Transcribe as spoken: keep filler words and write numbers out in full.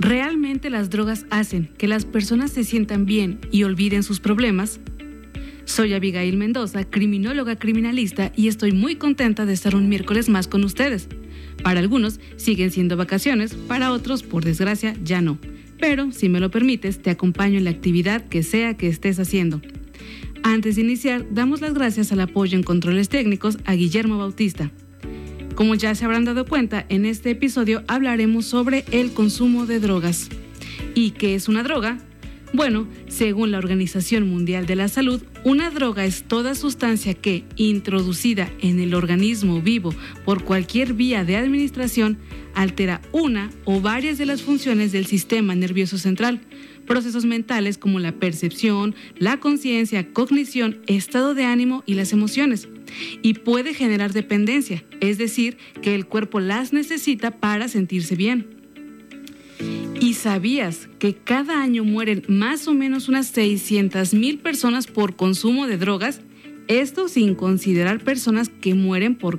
¿Realmente las drogas hacen que las personas se sientan bien y olviden sus problemas? Soy Abigail Mendoza, criminóloga criminalista, y estoy muy contenta de estar un miércoles más con ustedes. Para algunos siguen siendo vacaciones, para otros, por desgracia, ya no. Pero, si me lo permites, te acompaño en la actividad que sea que estés haciendo. Antes de iniciar, damos las gracias al apoyo en controles técnicos a Guillermo Bautista. Como ya se habrán dado cuenta, en este episodio hablaremos sobre el consumo de drogas. ¿Y qué es una droga? Bueno, según la Organización Mundial de la Salud, una droga es toda sustancia que, introducida en el organismo vivo por cualquier vía de administración, altera una o varias de las funciones del sistema nervioso central, procesos mentales como la percepción, la conciencia, cognición, estado de ánimo y las emociones, y puede generar dependencia, es decir, que el cuerpo las necesita para sentirse bien. ¿Y sabías que cada año mueren más o menos unas seiscientas mil personas por consumo de drogas? Esto sin considerar personas que mueren por